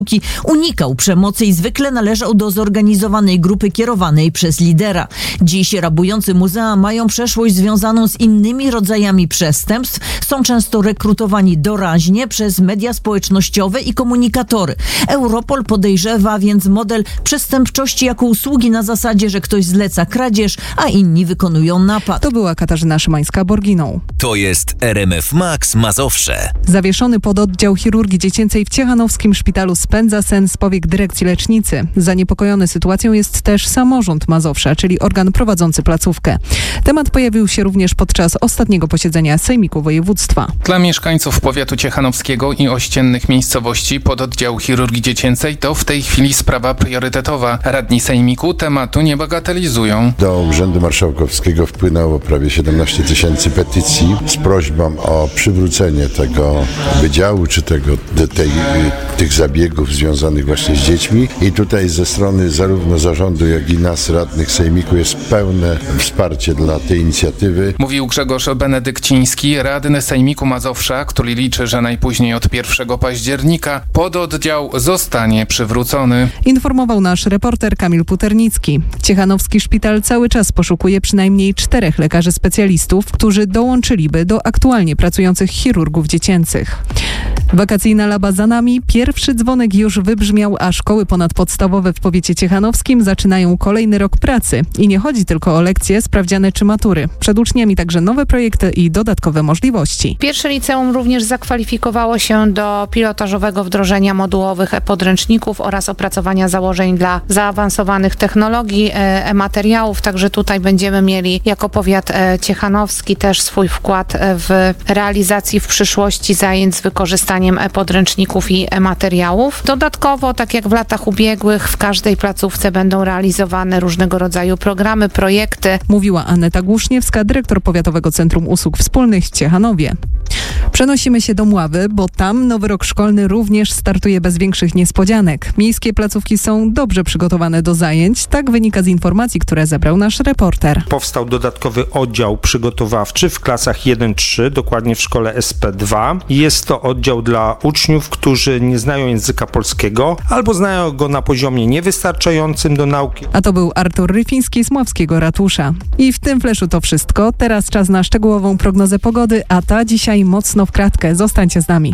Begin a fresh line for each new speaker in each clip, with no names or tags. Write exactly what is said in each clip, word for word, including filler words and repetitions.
unikał przemocy i zwykle należał do zorganizowanej grupy kierowanej przez lidera. Dziś rabujący muzea mają przeszłość związaną z innymi rodzajami przestępstw. Są często rekrutowani doraźnie przez media społecznościowe i komunikatory. Europol podejrzewa więc model przestępczości jako usługi na zasadzie, że ktoś zleca kradzież, a inni wykonują napad.
To była Katarzyna Szymańska-Borginą.
To jest R M F Max Mazowsze.
Zawieszony pododdział chirurgii dziecięcej w Ciechanowskim Szpitalu spędza sen z powiek dyrekcji lecznicy. Zaniepokojony sytuacją jest też samorząd Mazowsza, czyli organ prowadzący placówkę. Temat pojawił się również podczas ostatniego posiedzenia Sejmiku Województwa.
Dla mieszkańców powiatu ciechanowskiego i ościennych miejscowości pododdział chirurgii dziecięcej to w tej chwili sprawa priorytetowa. Radni Sejmiku tematu nie bagatelizują.
Do Urzędu Marszałkowskiego wpłynęło prawie siedemnaście tysięcy petycji z prośbą o przywrócenie tego wydziału czy tego, tej, tych zabiegów związanych właśnie z dziećmi. I tutaj ze strony zarówno zarządu, jak i nas, radnych Sejmiku, jest pełne wsparcie dla tej inicjatywy.
Mówił Grzegorz Benedykciński, radny Sejmiku Mazowsza, który liczy, że najpóźniej od pierwszego października pododdział zostanie przywrócony.
Informował nasz reporter Kamil Puternicki. Ciechanowski Szpital cały czas poszukuje przynajmniej czterech lekarzy specjalistów, którzy dołączyliby do aktualnie pracujących chirurgów dziecięcych. Wakacyjna laba za nami, pierwszy dzwonek już wybrzmiał, a szkoły ponadpodstawowe w powiecie ciechanowskim zaczynają kolejny rok pracy. I nie chodzi tylko o lekcje, sprawdziane czy matury. Przed uczniami także nowe projekty i dodatkowe możliwości.
Pierwsze liceum również zakwalifikowało się do pilotażowego wdrożenia modułowych e-podręczników oraz opracowania założeń dla zaawansowanych technologii, e-materiałów. Także tutaj będziemy mieli jako powiat ciechanowski też swój wkład w realizacji w przyszłości zajęć z wykorzystaniem e-podręczników i e-materiałów. Dodatkowo, tak jak w latach ubiegłych, w każdej placówce będą realizowane różnego rodzaju programy, projekty.
Mówiła Aneta Głuszniewska, dyrektor Powiatowego Centrum Usług Wspólnych w Ciechanowie. Przenosimy się do Mławy, bo tam nowy rok szkolny również startuje bez większych niespodzianek. Miejskie placówki są dobrze przygotowane do zajęć, tak wynika z informacji, które zebrał nasz reporter.
Powstał dodatkowy oddział przygotowawczy w klasach jeden trzy, dokładnie w szkole S P dwa. Jest to oddział dla uczniów, którzy nie znają języka polskiego albo znają go na poziomie niewystarczającym do nauki.
A to był Artur Ryfiński z Mławskiego Ratusza. I w tym fleszu to wszystko. Teraz czas na szczegółową prognozę pogody, a ta dzisiaj mocno w kratkę. Zostańcie z nami.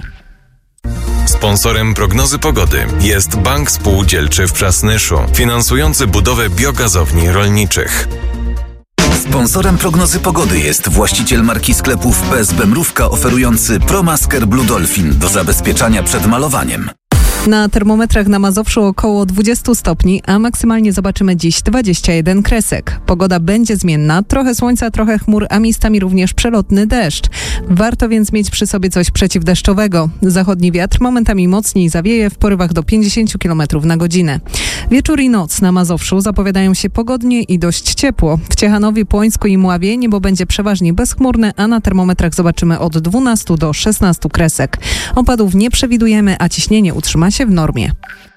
Sponsorem prognozy pogody jest Bank Spółdzielczy w Przasnyszu, finansujący budowę biogazowni rolniczych. Sponsorem prognozy pogody jest właściciel marki sklepów P S B Mrówka, oferujący ProMasker Blue Dolphin do zabezpieczania przed malowaniem.
Na termometrach na Mazowszu około dwadzieścia stopni, a maksymalnie zobaczymy dziś dwadzieścia jeden kresek. Pogoda będzie zmienna, trochę słońca, trochę chmur, a miejscami również przelotny deszcz. Warto więc mieć przy sobie coś przeciwdeszczowego. Zachodni wiatr momentami mocniej zawieje w porywach do pięćdziesiąt kilometrów na godzinę. Wieczór i noc na Mazowszu zapowiadają się pogodnie i dość ciepło. W Ciechanowie, Płońsku i Mławie niebo będzie przeważnie bezchmurne, a na termometrach zobaczymy od dwunastu do szesnastu kresek. Opadów nie przewidujemy, a ciśnienie utrzyma się w normie.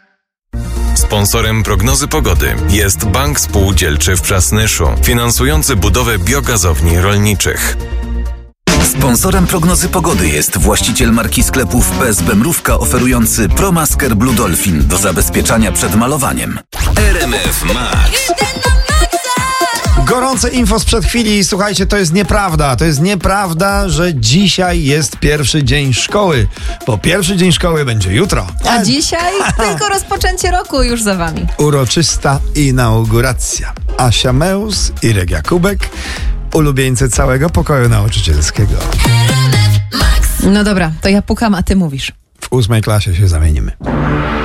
Sponsorem prognozy pogody jest Bank Spółdzielczy w Przasnyszu, finansujący budowę biogazowni rolniczych. Sponsorem prognozy pogody jest właściciel marki sklepów P S B Mrówka, oferujący ProMasker Blue Dolphin do zabezpieczania przed malowaniem. R M F Max.
Gorące info sprzed chwili. Słuchajcie, to jest nieprawda. To jest nieprawda, że dzisiaj jest pierwszy dzień szkoły, bo pierwszy dzień szkoły będzie jutro.
A dzisiaj tylko rozpoczęcie roku już za wami.
Uroczysta inauguracja. Asia Meus, Irek Jakubek, ulubieńcy całego pokoju nauczycielskiego.
No dobra, to ja pukam, a ty mówisz.
W ósmej klasie się zamienimy.